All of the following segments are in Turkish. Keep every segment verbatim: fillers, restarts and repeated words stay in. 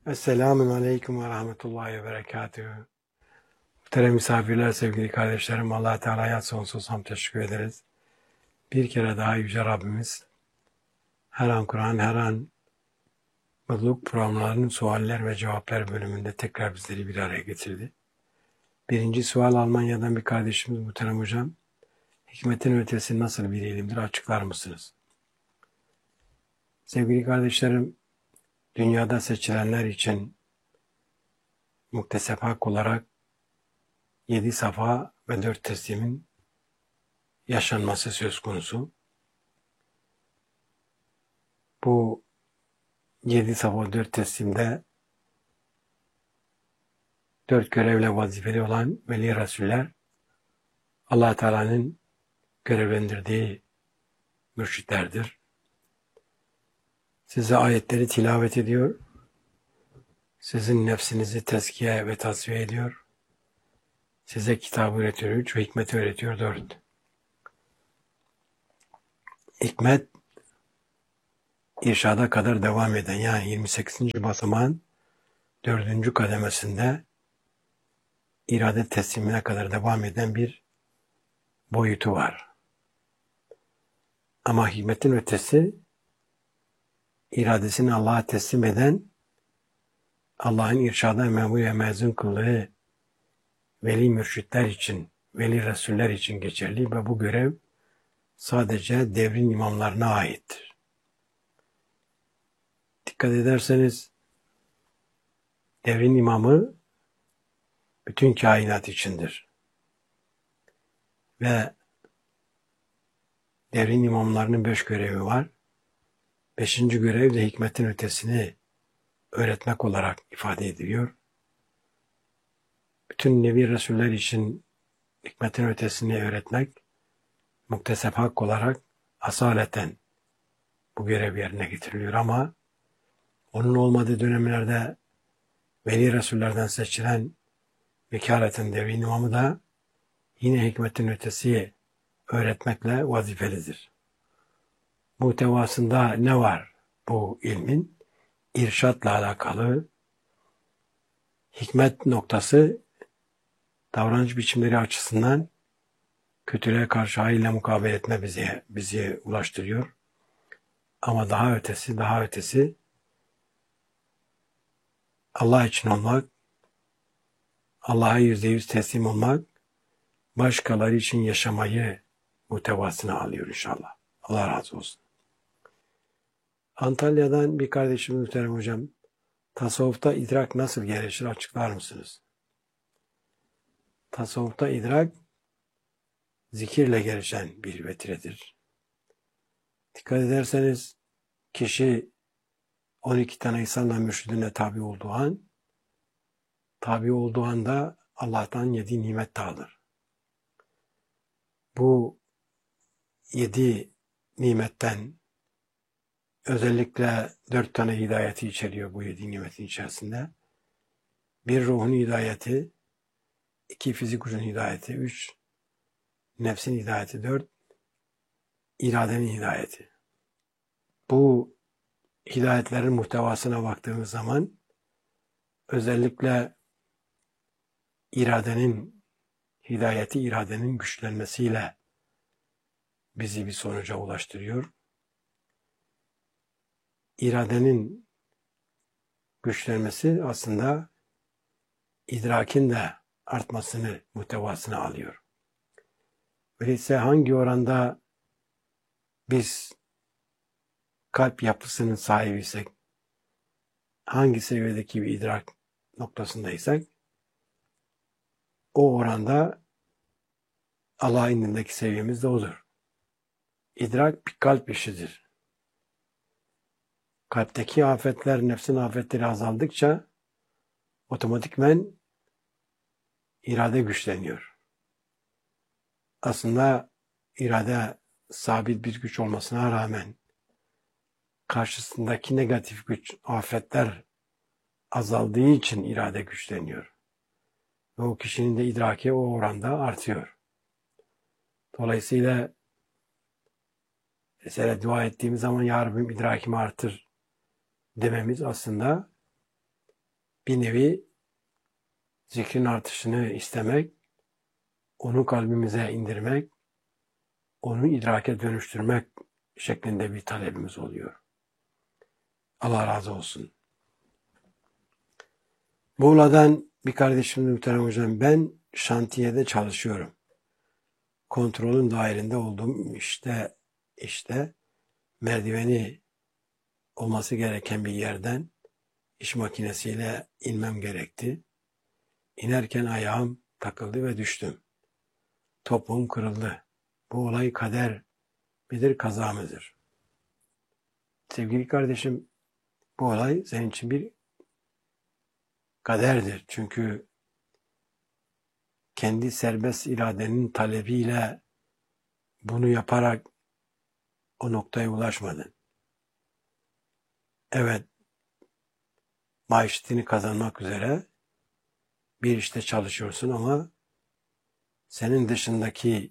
Esselamun Aleyküm ve Rahmetullahi ve Berekatühü. Muhterem misafirler, sevgili kardeşlerim, Allah-u Teala'ya sonsuz hamd teşekkür ederiz. Bir kere daha Yüce Rabbimiz, her an Kur'an, her an mutluluk programlarının sualler ve cevaplar bölümünde tekrar bizleri bir araya getirdi. Birinci sual Almanya'dan bir kardeşimiz Muhterem Hocam, hikmetin ötesi nasıl bir ilimdir, açıklar mısınız? Sevgili kardeşlerim, dünyada seçilenler için muktesep hak olarak yedi safa ve dört teslimin yaşanması söz konusu. Bu yedi safa dört teslimde dört görevle vazifeli olan veli rasuller Allah Teala'nın görevlendirdiği mürşitlerdir. Size ayetleri tilavet ediyor. Sizin nefsinizi tezkiye ve tasfiye ediyor. Size kitabı öğretiyor. Üç, hikmeti öğretiyor. Dört. Hikmet irşada kadar devam eden, yani yirmi sekizinci basamağın dördüncü kademesinde irade teslimine kadar devam eden bir boyutu var. Ama hikmetin ötesi, iradesini Allah'a teslim eden, Allah'ın irşada memur ve mezun kıldığı veli mürşitler için, veli resuller için geçerli ve bu görev sadece devrin imamlarına aittir. Dikkat ederseniz, devrin imamı bütün kainat içindir. Ve devrin imamlarının beş görevi var. Beşinci görev de hikmetin ötesini öğretmek olarak ifade ediliyor. Bütün nevi resuller için hikmetin ötesini öğretmek, muktesep hak olarak asaleten bu görev yerine getiriliyor ama onun olmadığı dönemlerde veli resullerden seçilen vekaleten devrin imamı da yine hikmetin ötesi öğretmekle vazifelidir. Muhtevasında ne var bu ilmin? İrşatla alakalı hikmet noktası davranış biçimleri açısından kötülüğe karşı hayırla mukabele etme bizi, bizi ulaştırıyor. Ama daha ötesi, daha ötesi Allah için olmak, Allah'a yüzde yüz teslim olmak, başkaları için yaşamayı muhtevasına alıyor inşallah. Allah razı olsun. Antalya'dan bir kardeşimiz Muhterem Hocam, tasavvufta idrak nasıl gelişir, açıklar mısınız? Tasavvufta idrak zikirle gelişen bir vetiredir. Dikkat ederseniz kişi on iki tane insanla mürşidine tabi olduğu an, tabi olduğu anda Allah'tan yedi nimet dağılır. Bu yedi nimetten özellikle dört tane hidayeti içeriyor bu yedi nimetin içerisinde. Bir, ruhun hidayeti, iki, fizik gücün hidayeti, üç, nefsin hidayeti, dört, iradenin hidayeti. Bu hidayetlerin muhtevasına baktığımız zaman özellikle iradenin hidayeti, iradenin güçlenmesiyle bizi bir sonuca ulaştırıyor. İradenin güçlenmesi aslında idrakin de artmasını, muhtevasını alıyor. Öyleyse hangi oranda biz kalp yapısının sahibiysek, hangi seviyedeki bir idrak noktasındaysak, o oranda Allah'ın indindeki seviyemiz de odur. İdrak bir kalp işidir. Kalpteki afetler, nefsin afetleri azaldıkça otomatikmen irade güçleniyor. Aslında irade sabit bir güç olmasına rağmen karşısındaki negatif güç, afetler azaldığı için irade güçleniyor. Ve o kişinin de idraki o oranda artıyor. Dolayısıyla mesela dua ettiğimiz zaman Ya Rabbim idrakimi artır dememiz aslında bir nevi zikrin artışını istemek, onu kalbimize indirmek, onu idrake dönüştürmek şeklinde bir talebimiz oluyor. Allah razı olsun. Muğla'dan bir kardeşimiz muhterem hocam, ben şantiyede çalışıyorum. Kontrolün dahilinde olduğum işte işte merdiveni olması gereken bir yerden iş makinesiyle inmem gerekti. İnerken ayağım takıldı ve düştüm. Topuğum kırıldı. Bu olay kader midir, kaza mıdır? Sevgili kardeşim, bu olay senin için bir kaderdir. Çünkü kendi serbest iradenin talebiyle bunu yaparak o noktaya ulaşmadın. Evet, maişetini kazanmak üzere bir işte çalışıyorsun ama senin dışındaki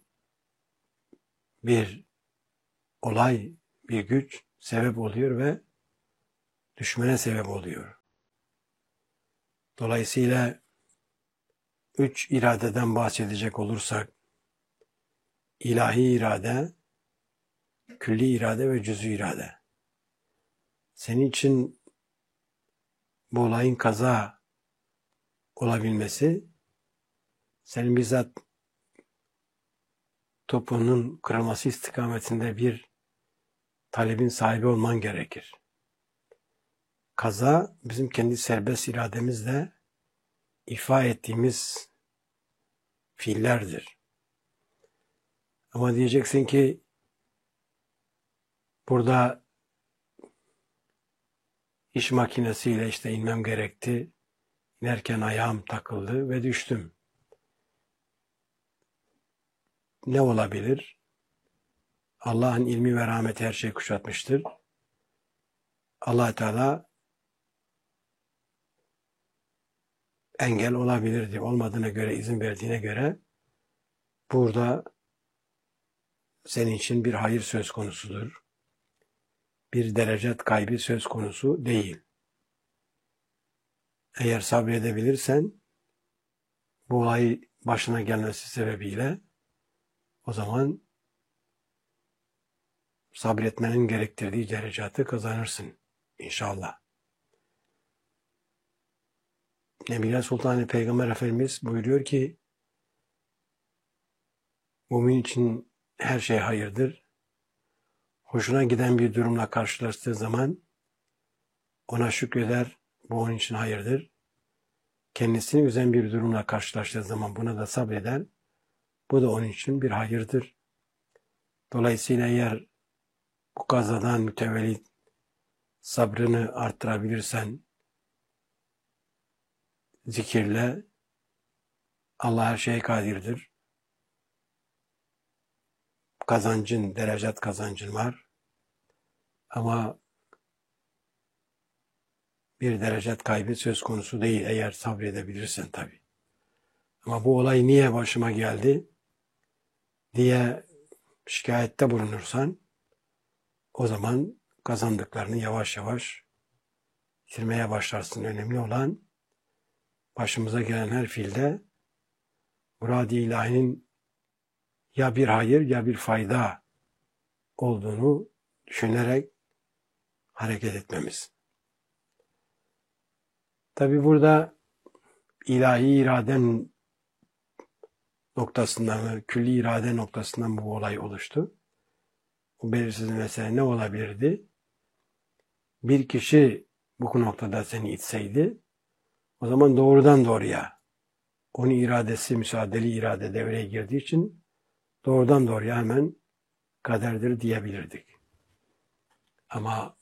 bir olay, bir güç sebep oluyor ve düşmene sebep oluyor. Dolayısıyla üç iradeden bahsedecek olursak, ilahi irade, külli irade ve cüz'i irade. Senin için bu olayın kaza olabilmesi, senin bizzat topuğunun kırılması istikametinde bir talebin sahibi olman gerekir. Kaza bizim kendi serbest irademizle ifa ettiğimiz fiillerdir. Ama diyeceksin ki burada iş makinesiyle işte inmem gerekti. İnerken ayağım takıldı ve düştüm. Ne olabilir? Allah'ın ilmi ve rahmeti her şeyi kuşatmıştır. Allah Teala engel olabilirdi. Olmadığına göre, izin verdiğine göre burada senin için bir hayır söz konusudur. Bir derecet kaybı söz konusu değil. Eğer sabredebilirsen bu olay başına gelmesi sebebiyle o zaman sabretmenin gerektirdiği derecatı kazanırsın inşallah. Nebiler Sultanı Peygamber Efendimiz buyuruyor ki mümin için her şey hayırdır. Hoşuna giden bir durumla karşılaştığı zaman ona şükreder, bu onun için hayırdır. Kendisini üzen bir durumla karşılaştığı zaman buna da sabreder, bu da onun için bir hayırdır. Dolayısıyla eğer bu kazadan mütevellit sabrını arttırabilirsen zikirle, Allah her şeye kadirdir. Kazancın, derecat kazancın var. Ama bir derecat kaybı söz konusu değil eğer sabredebilirsen tabii. Ama bu olay niye başıma geldi diye şikayette bulunursan o zaman kazandıklarını yavaş yavaş yitirmeye başlarsın. Önemli olan başımıza gelen her fiilde murad-ı ilahinin ya bir hayır ya bir fayda olduğunu düşünerek hareket etmemiz. Tabi burada ilahi iraden noktasından, külli irade noktasından bu olay oluştu. Bu belirsiz mesele ne olabilirdi? Bir kişi bu noktada seni itseydi, o zaman doğrudan doğruya, onun iradesi, müsaadeli irade devreye girdiği için doğrudan doğruya hemen kaderdir diyebilirdik. Ama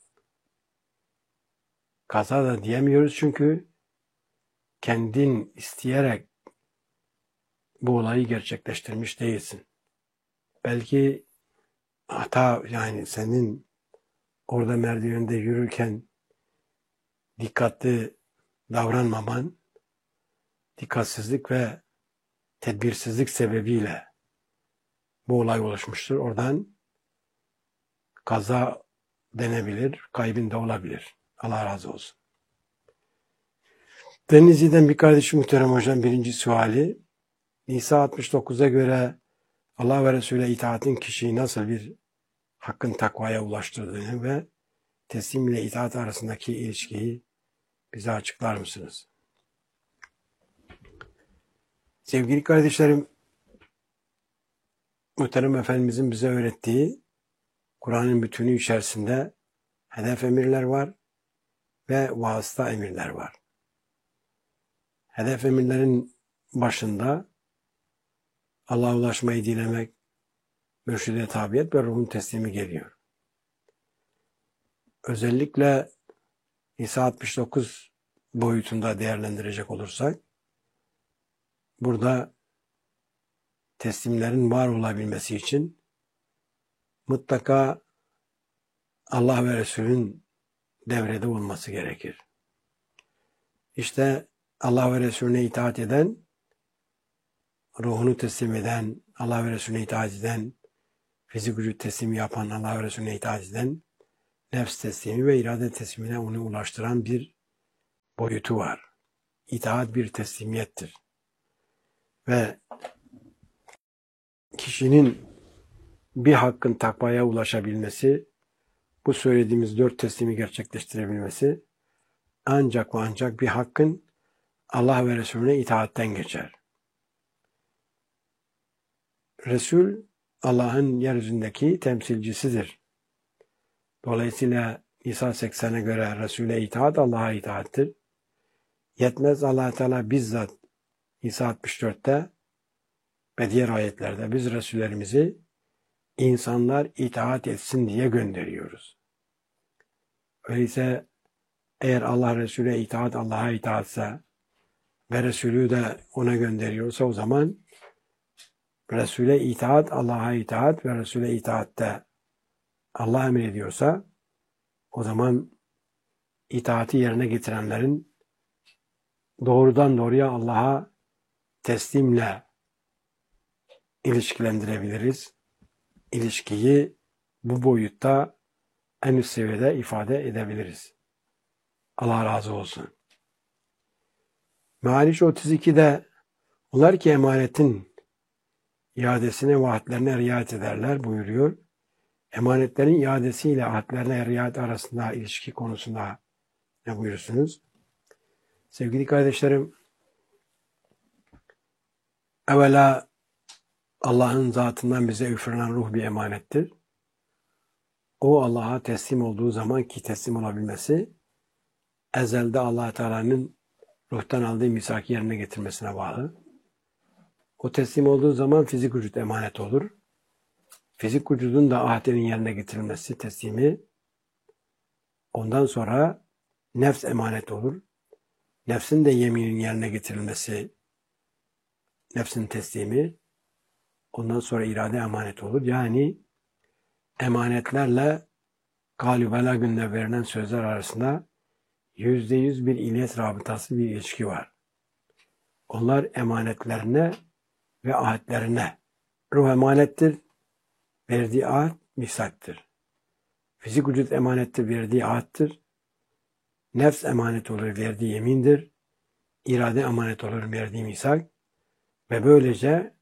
kaza da diyemiyoruz çünkü kendin isteyerek bu olayı gerçekleştirmiş değilsin. Belki hata, yani senin orada merdivende yürürken dikkatli davranmaman, dikkatsizlik ve tedbirsizlik sebebiyle bu olay oluşmuştur. Oradan kaza denebilir, kaybın da olabilir. Allah razı olsun. Denizli'den bir kardeşim muhterem hocam birinci suali. Nisa altmış dokuza göre Allah ve Resul'e itaatin kişiyi nasıl bir hakkın takvaya ulaştırdığını ve teslim ile itaat arasındaki ilişkiyi bize açıklar mısınız? Sevgili kardeşlerim, muhterem Efendimizin bize öğrettiği Kur'an'ın bütünü içerisinde hedef emirler var ve vasıta emirler var. Hedef emirlerin başında Allah'a ulaşmayı dilemek, mürşide tabiyet ve ruhun teslimi geliyor. Özellikle Nisa altmış dokuz boyutunda değerlendirecek olursak, burada teslimlerin var olabilmesi için mutlaka Allah ve Resul'ün devrede olması gerekir. İşte Allah ve Resulüne itaat eden, ruhunu teslim eden, Allah ve Resulüne itaat eden, fizik vücut teslimi yapan, Allah ve Resulüne itaat eden, nefs teslimi ve irade teslimine onu ulaştıran bir boyutu var. İtaat bir teslimiyettir. Ve kişinin bir hakkın takvaya ulaşabilmesi, bu söylediğimiz dört teslimi gerçekleştirebilmesi ancak ve ancak bir hakkın Allah ve Resulüne itaatten geçer. Resul, Allah'ın yeryüzündeki temsilcisidir. Dolayısıyla Nisa seksene göre Resul'e itaat Allah'a itaattir. Yetmez, Allah Teala bizzat Nisa altmış dörtte ve diğer ayetlerde biz Resullerimizi insanlar itaat etsin diye gönderiyoruz. Öyleyse eğer Allah Resul'e itaat Allah'a itaatse ve Resulü de ona gönderiyorsa o zaman Resul'e itaat Allah'a itaat ve Resul'e itaatte Allah emrediyorsa o zaman itaati yerine getirenlerin doğrudan doğruya Allah'a teslimle ilişkilendirebiliriz. İlişkiyi bu boyutta en üst seviyede ifade edebiliriz. Allah razı olsun. Me'ariç otuz ikide onlar ki emanetin iadesine ve ahdlerine riayet ederler buyuruyor. Emanetlerin iadesiyle ahdlerine riayet arasında ilişki konusunda ne buyurursunuz? Sevgili kardeşlerim, evvela Allah'ın zatından bize üflenen ruh bir emanettir. O Allah'a teslim olduğu zaman ki teslim olabilmesi ezelde Allah Teala'nın ruhtan aldığı misaki yerine getirmesine bağlı. O teslim olduğu zaman fizik vücut emanet olur. Fizik vücudun da ahdinin yerine getirilmesi teslimi. Ondan sonra nefs emanet olur. Nefsin de yeminin yerine getirilmesi nefsin teslimi. Ondan sonra irade emanet olur. Yani emanetlerle Galü Bela gününe verilen sözler arasında yüzde yüz bir iliyet rabıtası bir ilişki var. Onlar emanetlerine ve ahitlerine. Ruh emanettir, verdiği ahit misaktır. Fizik vücut emanettir, verdiği ahittır. Nefs emanet olur, verdiği yemindir. İrade emanet olur, verdiği misak. Ve böylece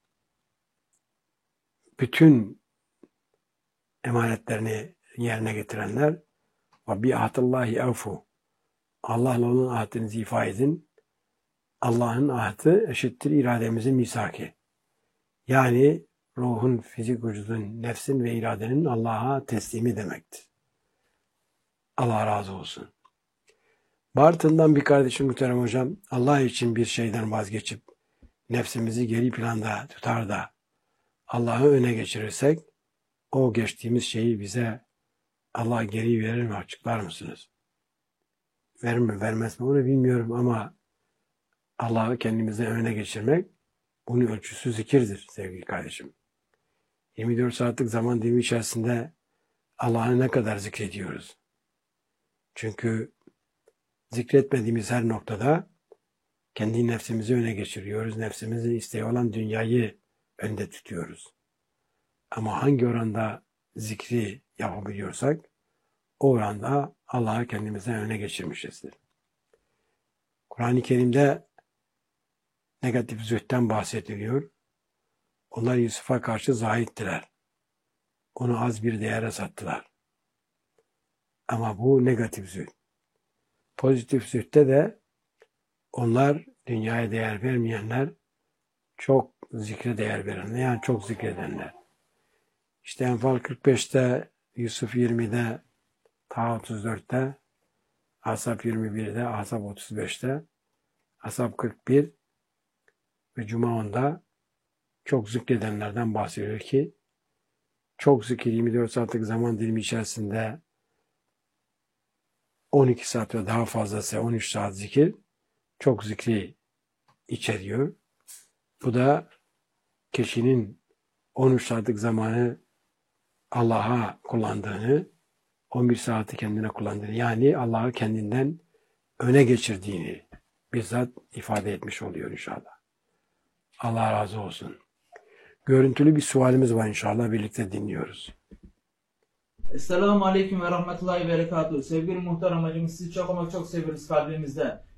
bütün emanetlerini yerine getirenler ve bi ahdillahi evfu. Allah'la olan ahdinizi ifa edin. Allah'ın ahdi eşittir irademizin misaki. Yani ruhun, fizik vücudun, nefsin ve iradenin Allah'a teslimi demektir. Allah razı olsun. Bartın'dan bir kardeşim muhterem hocam, Allah için bir şeyden vazgeçip nefsimizi geri planda tutar da Allah'ı öne geçirirsek o geçtiğimiz şeyi bize Allah geri verir mi, açıklar mısınız? Verir mi, vermez mi onu bilmiyorum ama Allah'ı kendimize öne geçirmek bunun ölçüsü zikirdir sevgili kardeşim. yirmi dört saatlik zaman dilimi içerisinde Allah'ı ne kadar zikrediyoruz? Çünkü zikretmediğimiz her noktada kendi nefsimizi öne geçiriyoruz. Nefsimizin isteği olan dünyayı önde tutuyoruz. Ama hangi oranda zikri yapabiliyorsak o oranda Allah'ı kendimizden öne geçirmişizdir. Kur'an-ı Kerim'de negatif zühtten bahsediliyor. Onlar Yusuf'a karşı zahittiler. Onu az bir değere sattılar. Ama bu negatif zühd. Pozitif zühdte de onlar dünyaya değer vermeyenler, çok zikre değer verenler, yani çok zikredenler. İşte Enfal kırk beşte, Yusuf yirmide, Taha otuz dörtte, Ashab yirmi birde, Ahzab otuz beşte, Ashab kırk bir ve Cuma onda çok zikredenlerden bahsediyor ki çok zikir yirmi dört saatlik zaman dilimi içerisinde on iki saat ve daha fazlası on üç saat zikir çok zikri içeriyor. Bu da kişinin on üç saatlik zamanı Allah'a kullandığını, on bir saati kendine kullandığını, yani Allah'ı kendinden öne geçirdiğini bizzat ifade etmiş oluyor inşallah. Allah razı olsun. Görüntülü bir sualimiz var inşallah, birlikte dinliyoruz. Esselamu Aleyküm ve Rahmetullahi ve Berekatuhu. Sevgili muhterem hacım, sizi çok ama çok seviyoruz kalbimizde.